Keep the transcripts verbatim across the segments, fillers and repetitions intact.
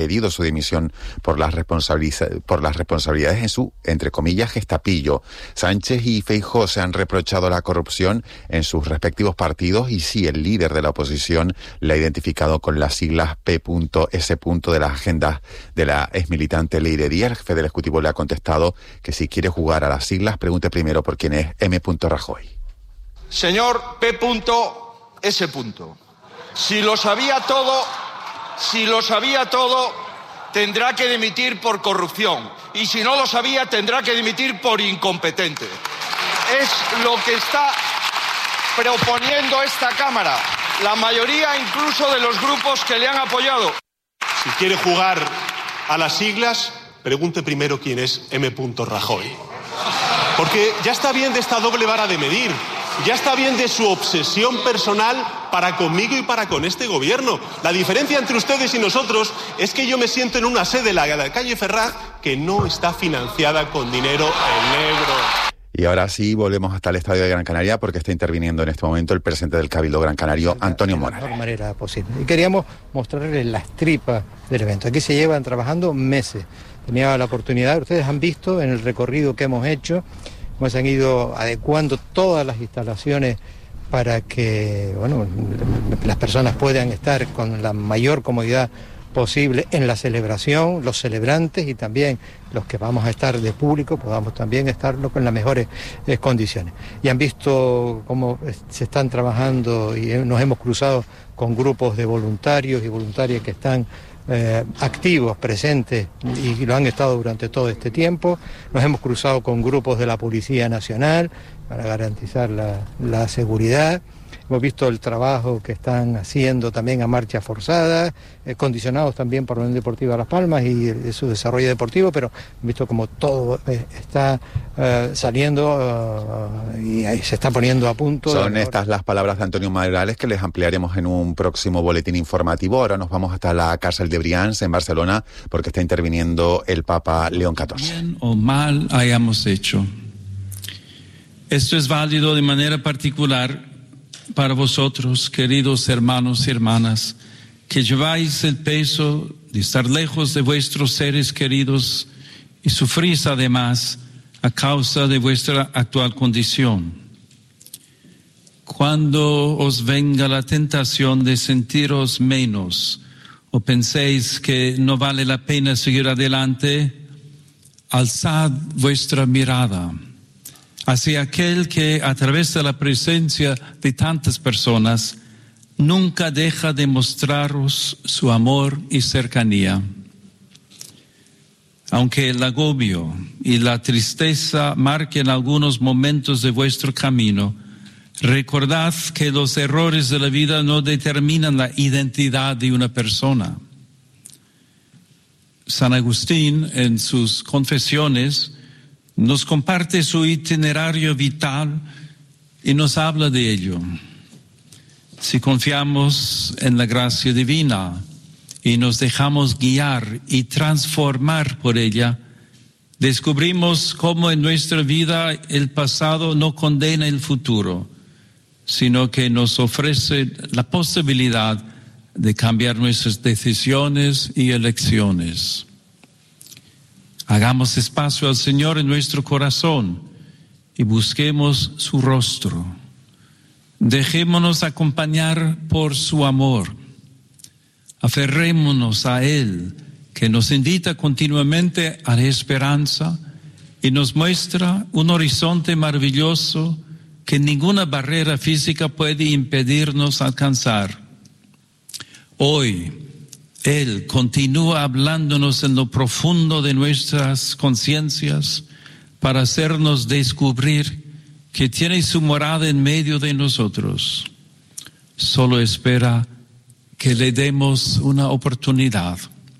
pedido su dimisión por las, responsabiliza- por las responsabilidades en su, entre comillas, gestapillo. Sánchez y Feijóo se han reprochado la corrupción en sus respectivos partidos y sí, el líder de la oposición la ha identificado con las siglas P S de la agenda de la exmilitante Leire. El jefe del Ejecutivo le ha contestado que si quiere jugar a las siglas, pregunte primero por quién es M. Rajoy. Señor P S. Si lo sabía todo, si lo sabía todo, tendrá que dimitir por corrupción. Y si no lo sabía, tendrá que dimitir por incompetente. Es lo que está proponiendo esta Cámara, la mayoría incluso de los grupos que le han apoyado. Si quiere jugar a las siglas, pregunte primero quién es M. Rajoy. Porque ya está bien de esta doble vara de medir, ya está bien de su obsesión personal para conmigo y para con este gobierno. La diferencia entre ustedes y nosotros es que yo me siento en una sede, la de la calle Ferraz, que no está financiada con dinero en negro. Y ahora sí, volvemos hasta el Estadio de Gran Canaria porque está interviniendo en este momento el presidente del Cabildo Gran Canario, Antonio Morales. De la mejor manera posible. Y queríamos mostrarles las tripas del evento. Aquí se llevan trabajando meses. Tenía la oportunidad, ustedes han visto en el recorrido que hemos hecho, cómo se han ido adecuando todas las instalaciones para que, bueno, las personas puedan estar con la mayor comodidad posible en la celebración, los celebrantes y también los que vamos a estar de público podamos también estarlo con las mejores eh, condiciones. Y han visto cómo se están trabajando y nos hemos cruzado con grupos de voluntarios y voluntarias que están eh, activos, presentes y lo han estado durante todo este tiempo. Nos hemos cruzado con grupos de la Policía Nacional para garantizar la, la seguridad. Hemos visto el trabajo que están haciendo también a marcha forzada, eh, condicionados también por la Unión Deportiva Las Palmas y eh, su desarrollo deportivo, pero hemos visto como todo eh, está eh, saliendo uh, y ahí se está poniendo a punto. Son estas las palabras de Antonio Morales que les ampliaremos en un próximo boletín informativo. Ahora nos vamos hasta la cárcel de Brians en Barcelona porque está interviniendo el Papa León catorce. Bien o mal hayamos hecho. Esto es válido de manera particular para vosotros, queridos hermanos y hermanas, que lleváis el peso de estar lejos de vuestros seres queridos y sufrís además a causa de vuestra actual condición. Cuando os venga la tentación de sentiros menos o penséis que no vale la pena seguir adelante, alzad vuestra mirada hacia aquel que a través de la presencia de tantas personas nunca deja de mostraros su amor y cercanía. Aunque el agobio y la tristeza marquen algunos momentos de vuestro camino, recordad que los errores de la vida no determinan la identidad de una persona. San Agustín, en sus Confesiones, nos comparte su itinerario vital y nos habla de ello. Si confiamos en la gracia divina y nos dejamos guiar y transformar por ella, descubrimos cómo en nuestra vida el pasado no condena el futuro, sino que nos ofrece la posibilidad de cambiar nuestras decisiones y elecciones. Hagamos espacio al Señor en nuestro corazón y busquemos su rostro. Dejémonos acompañar por su amor. Aferrémonos a Él, que nos invita continuamente a la esperanza y nos muestra un horizonte maravilloso que ninguna barrera física puede impedirnos alcanzar. Hoy, Él continúa hablándonos en lo profundo de nuestras conciencias para hacernos descubrir que tiene su morada en medio de nosotros. Solo espera que le demos una oportunidad.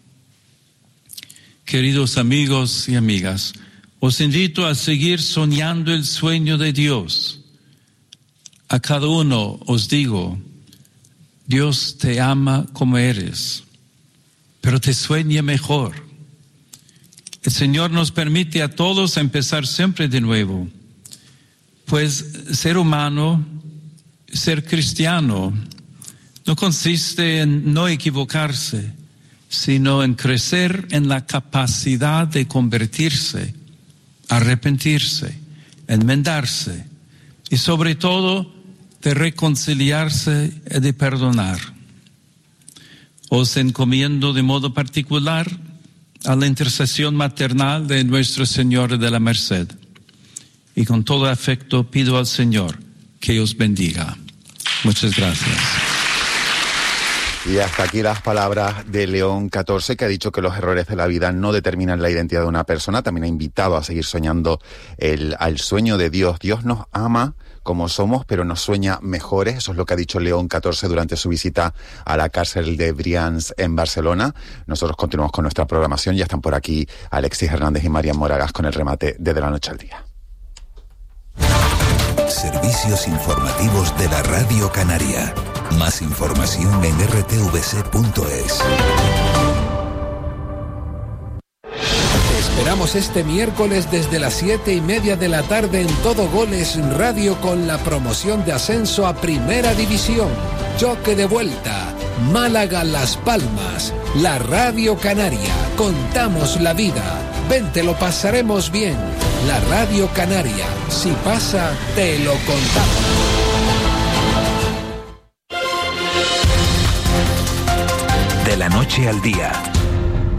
Queridos amigos y amigas, os invito a seguir soñando el sueño de Dios. A cada uno os digo, Dios te ama como eres, pero te sueña mejor. El Señor nos permite a todos empezar siempre de nuevo, pues ser humano, ser cristiano, no consiste en no equivocarse, sino en crecer en la capacidad de convertirse, arrepentirse, enmendarse y sobre todo de reconciliarse y de perdonar. Os encomiendo de modo particular a la intercesión maternal de Nuestra Señora de la Merced. Y con todo afecto pido al Señor que os bendiga. Muchas gracias. Y hasta aquí las palabras de León catorce, que ha dicho que los errores de la vida no determinan la identidad de una persona. También ha invitado a seguir soñando el, al sueño de Dios. Dios nos ama como somos, pero nos sueña mejores. Eso es lo que ha dicho León catorce durante su visita a la cárcel de Brians en Barcelona. Nosotros continuamos con nuestra programación. Ya están por aquí Alexis Hernández y Marian Moragas con el remate de De la Noche al Día. Servicios informativos de la Radio Canaria. Más información en r t v c punto es. Te esperamos este miércoles desde las siete y media de la tarde en Todo Goles Radio con la promoción de ascenso a Primera División. Choque de vuelta. Málaga Las Palmas. La Radio Canaria. Contamos la vida. Ven, te lo pasaremos bien. La Radio Canaria. Si pasa, te lo contamos. De la noche al día,